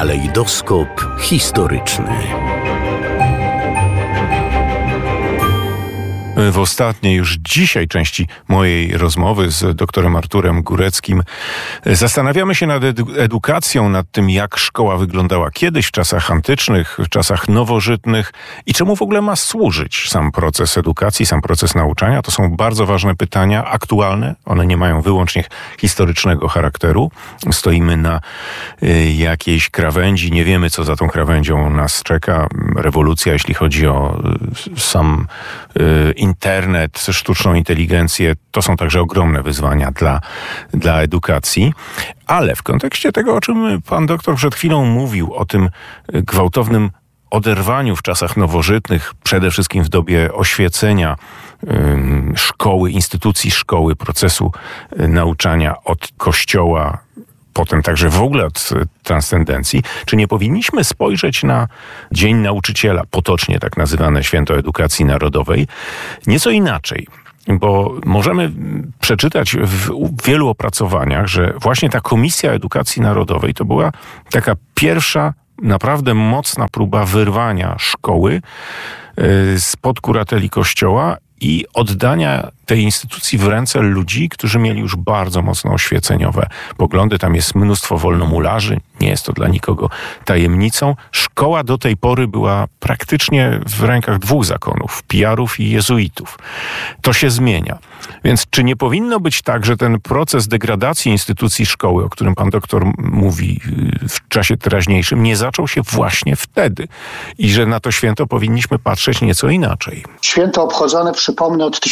Kalejdoskop historyczny. W ostatniej już dzisiaj części mojej rozmowy z doktorem Arturem Góreckim zastanawiamy się nad edukacją, nad tym, jak szkoła wyglądała kiedyś, w czasach antycznych, w czasach nowożytnych i czemu w ogóle ma służyć sam proces edukacji, sam proces nauczania. To są bardzo ważne pytania, aktualne. One nie mają wyłącznie historycznego charakteru. Stoimy na jakiejś krawędzi, nie wiemy, co za tą krawędzią nas czeka. Rewolucja, jeśli chodzi o sam internet, sztuczną inteligencję, to są także ogromne wyzwania dla edukacji. Ale w kontekście tego, o czym pan doktor przed chwilą mówił, o tym gwałtownym oderwaniu w czasach nowożytnych, przede wszystkim w dobie oświecenia szkoły, instytucji szkoły, procesu nauczania od Kościoła, potem także w ogóle od transcendencji, czy nie powinniśmy spojrzeć na Dzień Nauczyciela, potocznie tak nazywane Święto Edukacji Narodowej, nieco inaczej? Bo możemy przeczytać w wielu opracowaniach, że właśnie ta Komisja Edukacji Narodowej to była taka pierwsza naprawdę mocna próba wyrwania szkoły spod kurateli Kościoła i oddania tej instytucji w ręce ludzi, którzy mieli już bardzo mocno oświeceniowe poglądy. Tam jest mnóstwo wolnomularzy, nie jest to dla nikogo tajemnicą. Szkoła do tej pory była praktycznie w rękach dwóch zakonów, pijarów i jezuitów. To się zmienia. Więc czy nie powinno być tak, że ten proces degradacji instytucji szkoły, o którym pan doktor mówi w czasie teraźniejszym, nie zaczął się właśnie wtedy i że na to święto powinniśmy patrzeć nieco inaczej? Święto obchodzone, przypomnę, od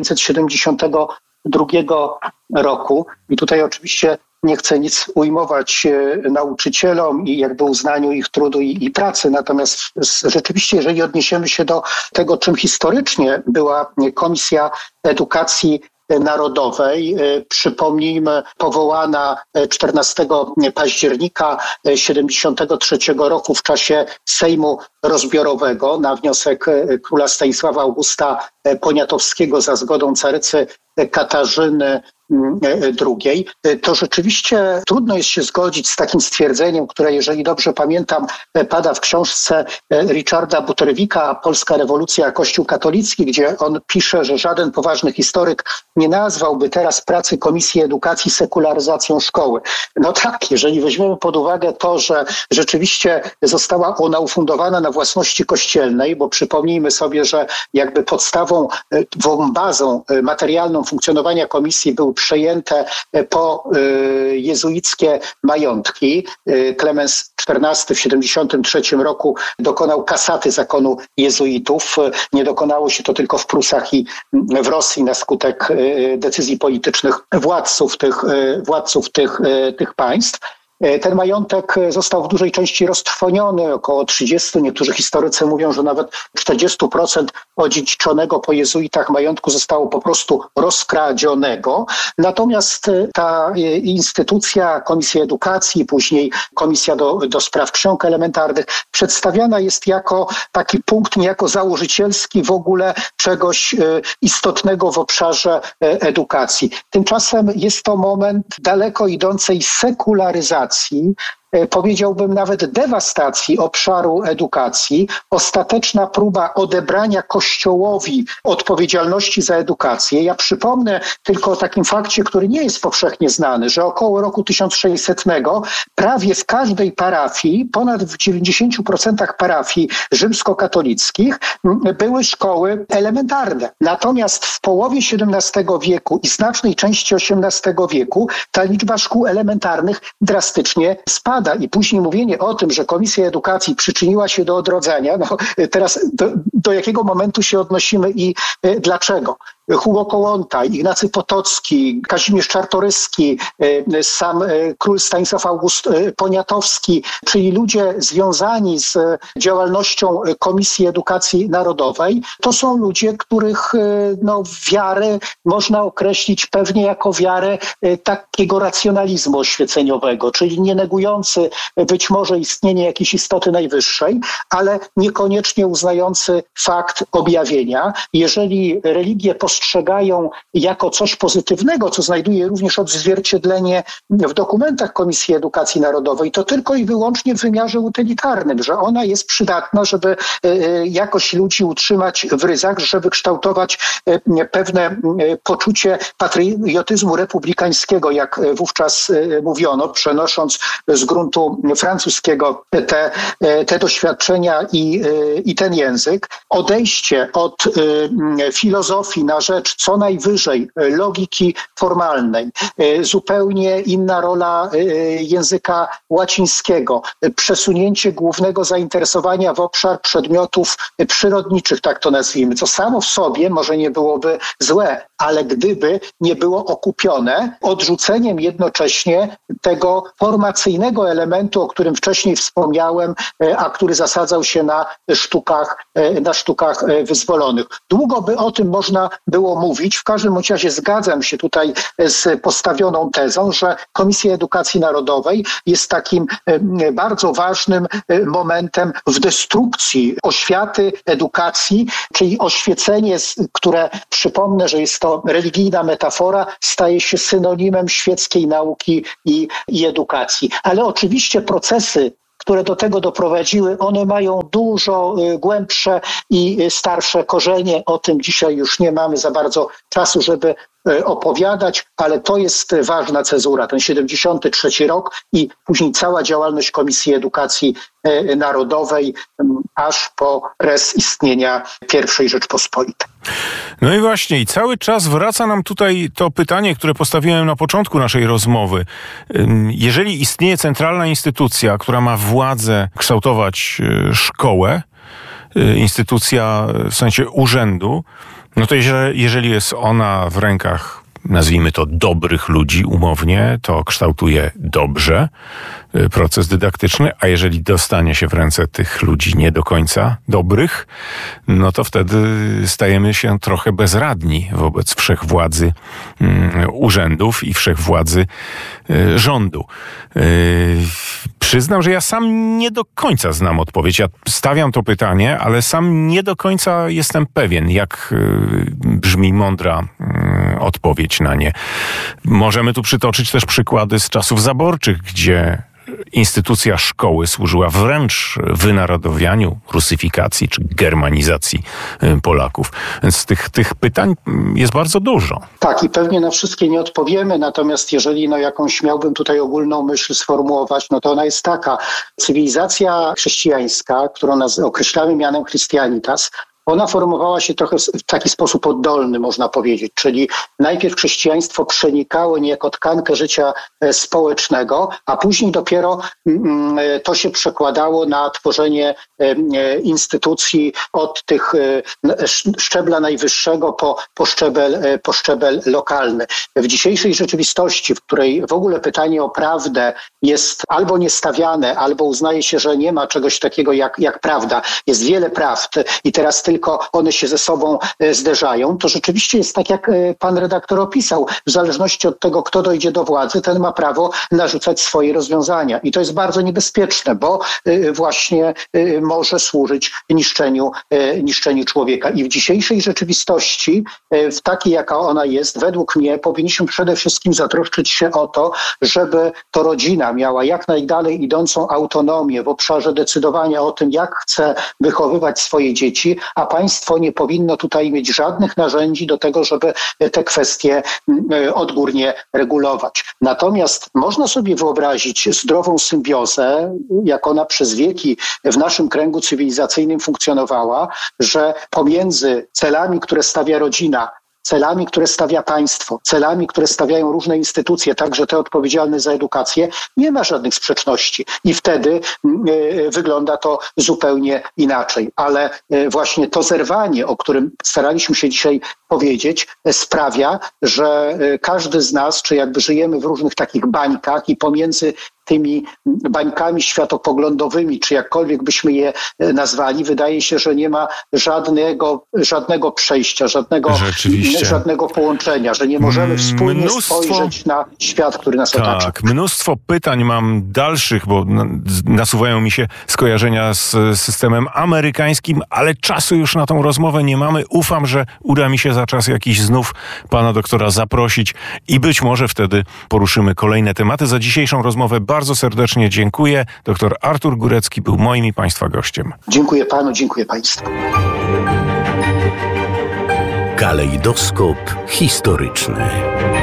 1972 roku i tutaj oczywiście nie chcę nic ujmować nauczycielom i jakby uznaniu ich trudu i pracy. Natomiast rzeczywiście, jeżeli odniesiemy się do tego, czym historycznie była Komisja Edukacji Narodowej, przypomnijmy, powołana 14 października 1973 roku w czasie Sejmu Rozbiorowego na wniosek króla Stanisława Augusta Poniatowskiego za zgodą carycy Katarzyny II, to rzeczywiście trudno jest się zgodzić z takim stwierdzeniem, które, jeżeli dobrze pamiętam, pada w książce Richarda Butterwicka Polska rewolucja, Kościół katolicki, gdzie on pisze, że żaden poważny historyk nie nazwałby teraz pracy Komisji Edukacji sekularyzacją szkoły. No tak, jeżeli weźmiemy pod uwagę to, że rzeczywiście została ona ufundowana na własności kościelnej, bo przypomnijmy sobie, że jakby podstawą, bazą materialną funkcjonowania komisji były przejęte po jezuickie majątki. Klemens XIV w 1973 roku dokonał kasaty zakonu jezuitów. Nie dokonało się to tylko w Prusach i w Rosji na skutek decyzji politycznych władców tych państw. Ten majątek został w dużej części roztrwoniony, około 30%, niektórzy historycy mówią, że nawet 40% odziedziczonego po jezuitach majątku zostało po prostu rozkradzionego. Natomiast ta instytucja, Komisja Edukacji, później Komisja do Spraw Ksiąg Elementarnych, przedstawiana jest jako taki punkt niejako założycielski w ogóle czegoś istotnego w obszarze edukacji. Tymczasem jest to moment daleko idącej sekularyzacji, powiedziałbym nawet dewastacji obszaru edukacji, ostateczna próba odebrania Kościołowi odpowiedzialności za edukację. Ja przypomnę tylko o takim fakcie, który nie jest powszechnie znany, że około roku 1600 prawie w każdej parafii, ponad w 90% parafii rzymskokatolickich były szkoły elementarne. Natomiast w połowie XVII wieku i znacznej części XVIII wieku ta liczba szkół elementarnych drastycznie spada. I później mówienie o tym, że Komisja Edukacji przyczyniła się do odrodzenia, no teraz do jakiego momentu się odnosimy i dlaczego? Hugo Kołłątaj, Ignacy Potocki, Kazimierz Czartoryski, sam król Stanisław August Poniatowski, czyli ludzie związani z działalnością Komisji Edukacji Narodowej, to są ludzie, których wiarę można określić pewnie jako wiarę takiego racjonalizmu oświeceniowego, czyli nie negujący być może istnienie jakiejś istoty najwyższej, ale niekoniecznie uznający fakt objawienia. Jeżeli religię postrzegają jako coś pozytywnego, co znajduje również odzwierciedlenie w dokumentach Komisji Edukacji Narodowej, to tylko i wyłącznie w wymiarze utylitarnym, że ona jest przydatna, żeby jakoś ludzi utrzymać w ryzach, żeby kształtować pewne poczucie patriotyzmu republikańskiego, jak wówczas mówiono, przenosząc z gruntu francuskiego te doświadczenia i ten język. Odejście od filozofii na rzecz co najwyżej logiki formalnej, zupełnie inna rola języka łacińskiego, przesunięcie głównego zainteresowania w obszar przedmiotów przyrodniczych, tak to nazwijmy, co samo w sobie może nie byłoby złe, ale gdyby nie było okupione odrzuceniem jednocześnie tego formacyjnego elementu, o którym wcześniej wspomniałem, a który zasadzał się na sztukach wyzwolonych. Długo by o tym można było mówić. W każdym razie zgadzam się tutaj z postawioną tezą, że Komisja Edukacji Narodowej jest takim bardzo ważnym momentem w destrukcji oświaty, edukacji, czyli oświecenie, które przypomnę, że jest to religijna metafora, staje się synonimem świeckiej nauki i edukacji. Ale oczywiście procesy, które do tego doprowadziły, one mają dużo głębsze i starsze korzenie. O tym dzisiaj już nie mamy za bardzo czasu, żeby opowiadać, ale to jest ważna cezura, ten 73 rok i później cała działalność Komisji Edukacji Narodowej, aż po res istnienia I Rzeczpospolitej. No i właśnie, i cały czas wraca nam tutaj to pytanie, które postawiłem na początku naszej rozmowy. Jeżeli istnieje centralna instytucja, która ma władzę kształtować szkołę, instytucja w sensie urzędu, no to jeżeli jest ona w rękach, nazwijmy to, dobrych ludzi umownie, to kształtuje dobrze proces dydaktyczny, a jeżeli dostanie się w ręce tych ludzi nie do końca dobrych, no to wtedy stajemy się trochę bezradni wobec wszechwładzy urzędów i wszechwładzy rządu. Przyznam, że ja sam nie do końca znam odpowiedź. Ja stawiam to pytanie, ale sam nie do końca jestem pewien, jak brzmi mądra odpowiedź na nie. Możemy tu przytoczyć też przykłady z czasów zaborczych, gdzie instytucja szkoły służyła wręcz wynarodowianiu, rusyfikacji czy germanizacji Polaków. Więc tych pytań jest bardzo dużo. Tak, i pewnie na wszystkie nie odpowiemy, natomiast jeżeli jakąś miałbym tutaj ogólną myśl sformułować, no to ona jest taka. Cywilizacja chrześcijańska, którą określamy mianem Christianitas, ona formowała się trochę w taki sposób oddolny, można powiedzieć, czyli najpierw chrześcijaństwo przenikało niejako tkankę życia społecznego, a później dopiero to się przekładało na tworzenie instytucji od tych szczebla najwyższego po szczebel lokalny. W dzisiejszej rzeczywistości, w której w ogóle pytanie o prawdę jest albo niestawiane, albo uznaje się, że nie ma czegoś takiego jak prawda, jest wiele prawd i teraz tylko one się ze sobą zderzają, to rzeczywiście jest tak, jak pan redaktor opisał. W zależności od tego, kto dojdzie do władzy, ten ma prawo narzucać swoje rozwiązania. I to jest bardzo niebezpieczne, bo właśnie może służyć niszczeniu człowieka. I w dzisiejszej rzeczywistości, w takiej, jaka ona jest, według mnie powinniśmy przede wszystkim zatroszczyć się o to, żeby to rodzina miała jak najdalej idącą autonomię w obszarze decydowania o tym, jak chce wychowywać swoje dzieci, a państwo nie powinno tutaj mieć żadnych narzędzi do tego, żeby te kwestie odgórnie regulować. Natomiast można sobie wyobrazić zdrową symbiozę, jak ona przez wieki w naszym kręgu cywilizacyjnym funkcjonowała, że pomiędzy celami, które stawia rodzina, celami, które stawia państwo, celami, które stawiają różne instytucje, także te odpowiedzialne za edukację, nie ma żadnych sprzeczności. I wtedy wygląda to zupełnie inaczej. Ale właśnie to zerwanie, o którym staraliśmy się dzisiaj powiedzieć, sprawia, że każdy z nas, czy jakby żyjemy w różnych takich bańkach i pomiędzy tymi bańkami światopoglądowymi, czy jakkolwiek byśmy je nazwali, wydaje się, że nie ma żadnego przejścia, żadnego połączenia, że nie możemy wspólnie spojrzeć na świat, który nas otacza. Tak, mnóstwo pytań mam dalszych, bo nasuwają mi się skojarzenia z systemem amerykańskim, ale czasu już na tą rozmowę nie mamy. Ufam, że uda mi się za czas jakiś znów pana doktora zaprosić i być może wtedy poruszymy kolejne tematy. Za dzisiejszą rozmowę bardzo serdecznie dziękuję. Dr Artur Górecki był moim i państwa gościem. Dziękuję panu, dziękuję państwu. Kalejdoskop historyczny.